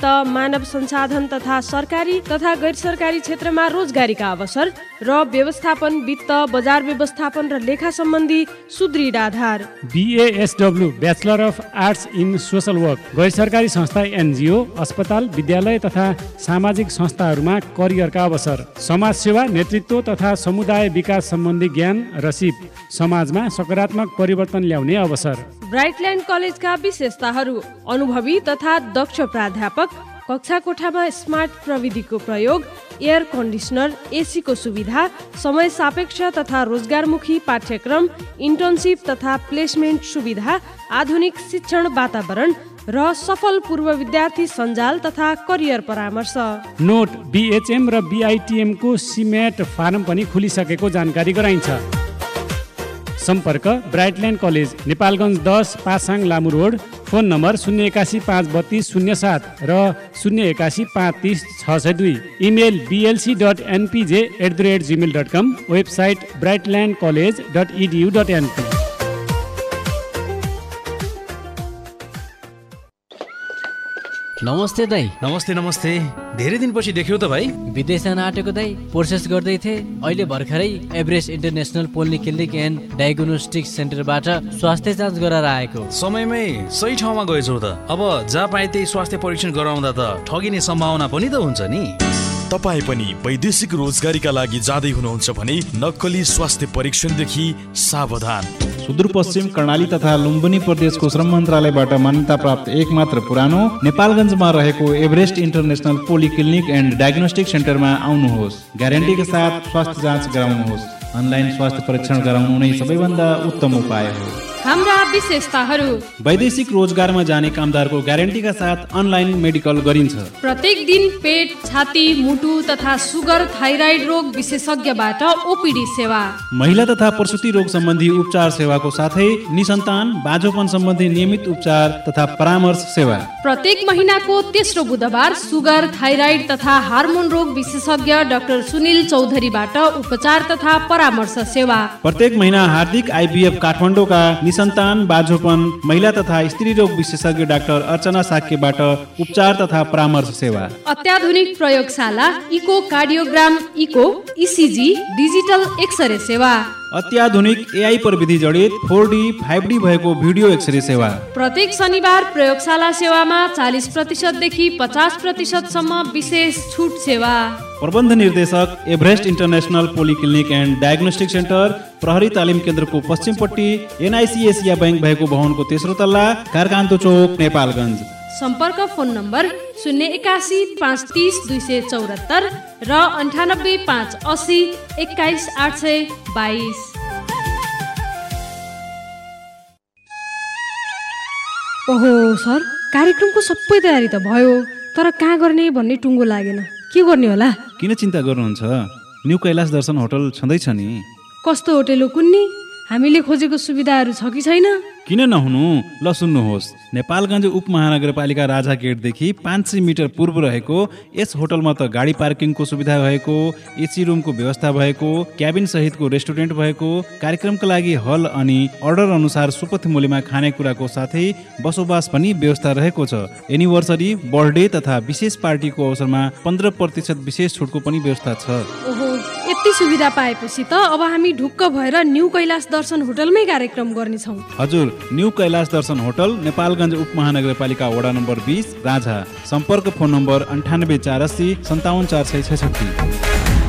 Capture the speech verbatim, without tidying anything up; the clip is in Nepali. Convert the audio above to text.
मानव संसाधन तथा सरकारी तथा गैर सरकारी क्षेत्रमा रोजगारीका अवसर र व्यवस्थापन, वित्त, बजार व्यवस्थापन र लेखा सम्बन्धी सुदृढ आधार। बीएएसडब्ल्यू bachelor of arts in social work, गैर सरकारी संस्था, एनजिओ, अस्पताल, विद्यालय तथा सामाजिक संस्थाहरूमा करियरका अवसर। समाज सेवा, नेतृत्व तथा समुदाय विकास सम्बन्धी ज्ञान र सिप, समाजमा सकारात्मक परिवर्तन ल्याउने अवसर। ब्राइटल्यान्ड कलेजका विशेषताहरू: अनुभवी तथा दक्ष प्राध्यापक, कक्षा कोठामा स्मार्ट प्रविधिको प्रयोग, एयर कन्डिसनर, एसीको सुविधा, समय सापेक्ष तथा रोजगारमुखी पाठ्यक्रम, इन्टर्नसिप तथा प्लेसमेन्ट सुविधा, आधुनिक शिक्षण वातावरण र सफल पूर्व विद्यार्थी सञ्जाल तथा करियर परामर्श। नोट: बीएचएम र बीआईटीएम को सिमेट फारम पनि खुलिसकेको जानकारी गराइन्छ। सम्पर्क: ब्राइटल्यान्ड कलेज, नेपालगञ्ज दस, Pasang Lamu road. Phone number शून्य एकासी पाँच बत्तीस शून्य सात र शून्य एकासी पाँच तिस छ सय दुई। Email BLC dot एनपीजे at the rate Gmail dot com. Website ब्राइटल्यान्ड college dot edu dot NP. नमस्ते दाइ। नमस्ते नमस्ते, धेरै दिनपछि देख्यौ त भाइ। विदेश जान आँटेको दाइ, प्रोसेस गर्दै थिए। अहिले भर्खरै Everest international polyclinic and diagnostic सेन्टरबाट स्वास्थ्य जाँच गराएर आएको। समयमै सही ठाउँमा गएछौ त। अब जहाँ पाए त्यही स्वास्थ्य परीक्षण गराउँदा त ठगिने सम्भावना पनि त हुन्छ नि। तपाईँ पनि वैदेशिक रोजगारीका लागि जाँदै हुनुहुन्छ भने नक्कली स्वास्थ्य परीक्षणदेखि सावधान। सुदूरपश्चिम कर्णाली तथा लुम्बिनी प्रदेशको श्रम मन्त्रालयबाट मान्यता प्राप्त एकमात्र पुरानो नेपालगञ्जमा रहेको Everest international polyclinic and diagnostic सेन्टरमा आउनुहोस्। ग्यारेन्टीका साथ स्वास्थ्य जाँच गराउनुहोस्। अनलाइन स्वास्थ्य परीक्षण गराउनु नै सबैभन्दा उत्तम उपाय हो। हाम्रा विशेषताहरू: वैदेशिक रोजगारमा जाने कामदारको ग्यारेन्टीका साथ अनलाइन मेडिकल गरिन्छ। प्रत्येक दिन पेट, छाती, मुटु तथा सुगर, थाइराइड रोग विशेषज्ञबाट ओपीडी सेवा। महिला तथा प्रसुति रोग सम्बन्धी उपचार सेवाको साथै निसन्तान, बाझोपन सम्बन्धी नियमित उपचार तथा परामर्श सेवा। प्रत्येक महिनाको तेस्रो बुधबार सुगर, थाइराइड तथा हार्मोन रोग विशेषज्ञ डाक्टर सुनिल चौधरीबाट उपचार तथा परामर्श सेवा। प्रत्येक महिना हार्दिक आइभीएफ काठमाडौँका निसन्तान, बाझोपन, महिला तथा स्त्री रोग विशेषज्ञ डाक्टर अर्चना साक्यबाट उपचार तथा परामर्श सेवा। अत्याधुनिक प्रयोगशाला, eco cardiogram, eco, ECG, digital x-ray सेवा। अत्याधुनिक एआई प्रविधि जडित फोर डी, फाइभ डी भएको भिडियो एक्सरे सेवा। प्रत्येक शनिबार प्रयोगशाला सेवामा चालीस प्रतिशत देखि पचास प्रतिशत सम्म विशेष छुट सेवा। प्रबन्ध निर्देशक, Everest international polyclinic and diagnostic centre, प्रहरी तालिम केन्द्रको पश्चिमपट्टि, एनआइसी एसिया बैंक भएको भवनको तेस्रो तल्ला, कारकान्तो चोक, नेपालगञ्ज। सम्पर्क: फोन नम्बर शून्य एकासी पाँच तिस दुई सय चौरात्तर र अन्ठानब्बे पाँच असी एक्काइस आठ सय बाइस। ओहो सर, कार्यक्रमको सबै तयारी त भयो, तर कहाँ गर्ने भन्ने टुङ्गो लागेन। के गर्ने होला? किन चिन्ता गर्नुहुन्छ? न्यू कैलाश दर्शन होटल छँदैछ नि। कस्तो होटल हो कुन्नी? हामीले खोजेको सुविधाहरू छ कि छैन? किन नहुनु? ल सुन्नुहोस्, नेपालगञ्ज उपमहानगरपालिका राजा गेटदेखि पाँच सय मिटर पूर्व रहेको यस होटलमा त गाडी पार्किङको सुविधा भएको, एसी रुमको व्यवस्था भएको, क्याबिन सहितको रेस्टुरेन्ट भएको, कार्यक्रमका लागि हल अनि अर्डर अनुसार सुपथ मूल्यमा खानेकुराको साथै बसोबास पनि व्यवस्था रहेको छ। एनिभर्सरी, बर्थडे तथा विशेष पार्टीको अवसरमा पन्ध्र प्रतिशत विशेष छुटको पनि व्यवस्था छ। ओहो, यति सुविधा पाएपछि त अब हामी ढुक्क भएर न्यू कैलाश दर्शन होटलमै कार्यक्रम गर्नेछौँ। हजुर, न्यू कैलाश दर्शन होटल, नेपालगञ्ज उपमहानगरपालिका वडा नम्बर बीस, राजा। सम्पर्क: फोन नम्बर अन्ठानब्बे चार अस्सी सन्ताउन्न चार सय छैसठी।